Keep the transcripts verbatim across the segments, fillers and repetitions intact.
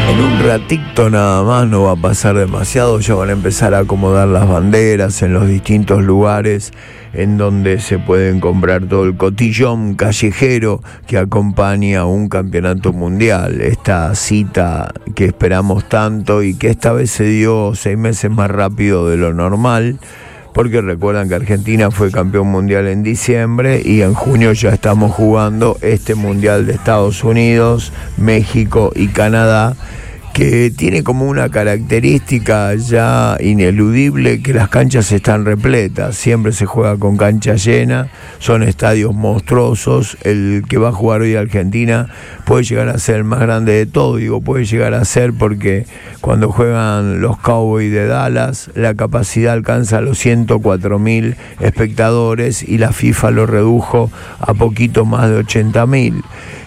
En un ratito nada más, no va a pasar demasiado, ya van a empezar a acomodar las banderas en los distintos lugares en donde se pueden comprar todo el cotillón callejero que acompaña un campeonato mundial. Esta cita que esperamos tanto y que esta vez se dio seis meses más rápido de lo normal, porque recuerdan que Argentina fue campeón mundial en diciembre y en junio ya estamos jugando este mundial de Estados Unidos, México y Canadá, que tiene como una característica ya ineludible que las canchas están repletas, siempre se juega con cancha llena, son estadios monstruosos. El que va a jugar hoy Argentina puede llegar a ser el más grande de todo, digo puede llegar a ser porque cuando juegan los Cowboys de Dallas la capacidad alcanza los ciento cuatro mil espectadores y la FIFA lo redujo a poquito más de ochenta mil.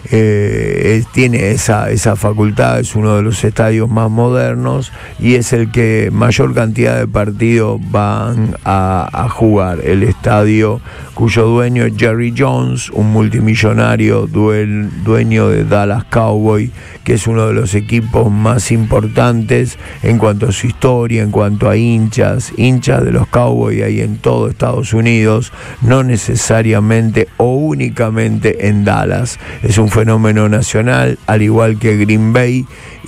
Eh, tiene esa, esa facultad, es uno de los estadios más modernos y es el que mayor cantidad de partidos van a, a jugar. El estadio cuyo dueño es Jerry Jones, un multimillonario duel, dueño de Dallas Cowboys, que es uno de los equipos más importantes en cuanto a su historia, en cuanto a hinchas, hinchas de los Cowboys hay en todo Estados Unidos, no necesariamente o únicamente en Dallas. Es un fenómeno nacional, al igual que Green Bay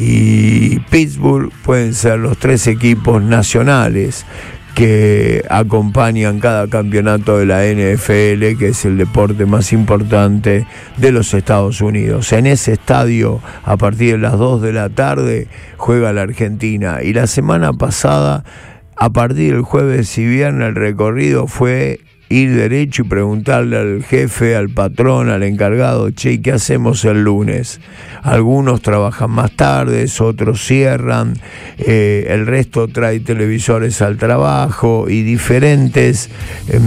y Pittsburgh pueden ser los tres equipos nacionales que acompañan cada campeonato de la N F L, que es el deporte más importante de los Estados Unidos. En ese estadio, a partir de las dos de la tarde, juega la Argentina. Y la semana pasada, a partir del jueves y viernes, el recorrido fue ir derecho y preguntarle al jefe, al patrón, al encargado, che, ¿qué hacemos el lunes? Algunos trabajan más tarde, otros cierran, eh, el resto trae televisores al trabajo y diferentes eh,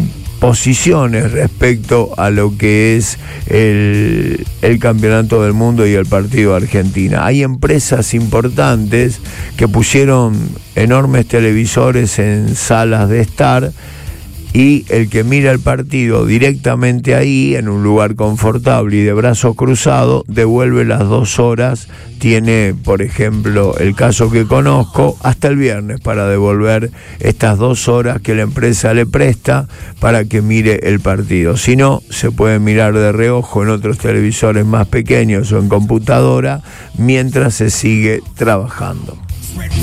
posiciones respecto a lo que es el, el campeonato del mundo y el partido de Argentina. Hay empresas importantes que pusieron enormes televisores en salas de estar, y el que mira el partido directamente ahí, en un lugar confortable y de brazos cruzados, devuelve las dos horas. Tiene, por ejemplo, el caso que conozco, hasta el viernes para devolver estas dos horas que la empresa le presta para que mire el partido. Si no, se puede mirar de reojo en otros televisores más pequeños o en computadora mientras se sigue trabajando.